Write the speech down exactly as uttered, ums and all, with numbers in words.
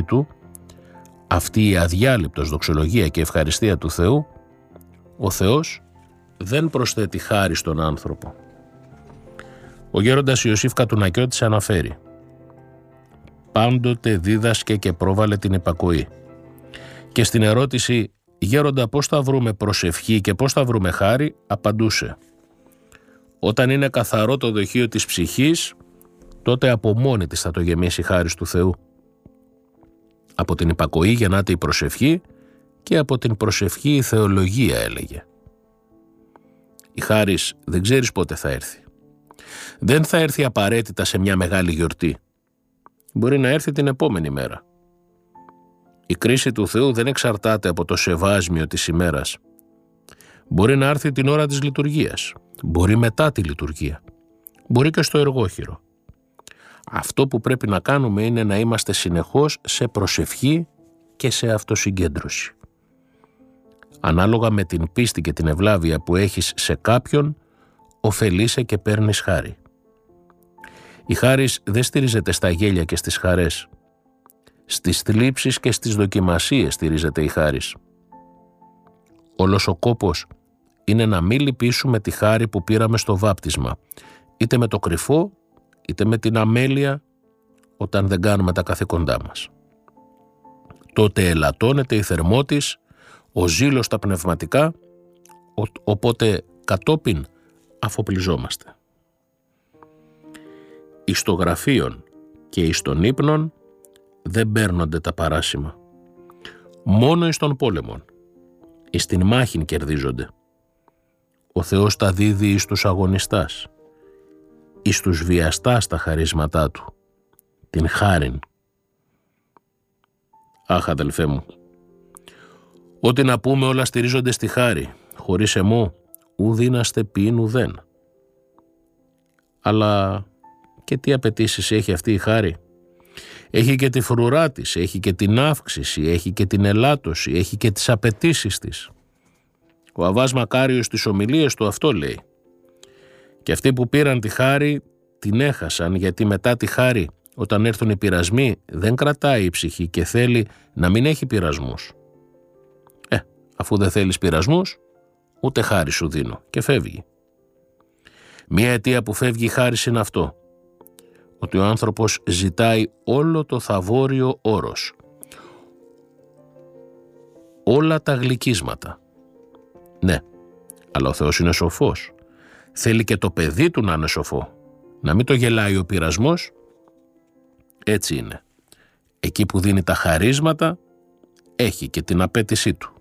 του, αυτή η αδιάλειπτος δοξολογία και ευχαριστία του Θεού, ο Θεός δεν προσθέτει χάρη στον άνθρωπο. Ο γέροντας Ιωσήφ Κατουνακιώτης αναφέρει: «Πάντοτε δίδασκε και πρόβαλε την υπακοή». Και στην ερώτηση «Γέροντα, πώς θα βρούμε προσευχή και πώς θα βρούμε χάρη?» απαντούσε: «Όταν είναι καθαρό το δοχείο της ψυχής, τότε από μόνη της θα το γεμίσει η χάρις του Θεού. Από την υπακοή γεννάται η προσευχή και από την προσευχή η θεολογία», έλεγε. Η χάρις δεν ξέρεις πότε θα έρθει. Δεν θα έρθει απαραίτητα σε μια μεγάλη γιορτή. Μπορεί να έρθει την επόμενη μέρα. Η κρίση του Θεού δεν εξαρτάται από το σεβάσμιο της ημέρας. Μπορεί να έρθει την ώρα της λειτουργίας. Μπορεί μετά τη λειτουργία. Μπορεί και στο εργόχειρο. Αυτό που πρέπει να κάνουμε είναι να είμαστε συνεχώς σε προσευχή και σε αυτοσυγκέντρωση. Ανάλογα με την πίστη και την ευλάβεια που έχεις σε κάποιον, ωφελείσαι και παίρνεις χάρη. Η χάρις δεν στηρίζεται στα γέλια και στις χαρές. Στις θλίψεις και στις δοκιμασίες στηρίζεται η χάρις. Όλος ο κόπος είναι να μην λυπήσουμε τη χάρη που πήραμε στο βάπτισμα, είτε με το κρυφό, είτε με την αμέλεια, όταν δεν κάνουμε τα καθήκοντά μας. Τότε ελαττώνεται η θερμότης, ο ζήλος στα πνευματικά, οπότε κατόπιν αφοπλιζόμαστε. Εις το γραφείον και εις των ύπνων δεν παίρνονται τα παράσημα. Μόνο εις των πόλεμων, εις την μάχην κερδίζονται. Ο Θεός τα δίδει εις τους αγωνιστάς, εις τους βιαστάς τα χαρίσματά Του, την χάριν. Αχ, αδελφέ μου, ό,τι να πούμε όλα στηρίζονται στη χάρη. Χωρίς εμού ου δύναστε ποιήν ουδέν. Αλλά και τι απαιτήσεις έχει αυτή η χάρη? Έχει και τη φρουρά της, έχει και την αύξηση, έχει και την ελάττωση, έχει και τις απαιτήσεις της. Ο Αββάς Μακάριος στις ομιλίες του αυτό λέει. Και αυτοί που πήραν τη χάρη την έχασαν, γιατί μετά τη χάρη, όταν έρθουν οι πειρασμοί, δεν κρατάει η ψυχή και θέλει να μην έχει πειρασμούς. Ε, αφού δεν θέλεις πειρασμούς, ούτε χάρη σου δίνω, και φεύγει. Μία αιτία που φεύγει η χάρις είναι αυτό, ότι ο άνθρωπος ζητάει όλο το θαβόριο όρος, όλα τα γλυκίσματα. Ναι, αλλά ο Θεός είναι σοφός. Θέλει και το παιδί του να είναι σοφό, να μην το γελάει ο πειρασμός. Έτσι είναι. Εκεί που δίνει τα χαρίσματα, έχει και την απέτησή του.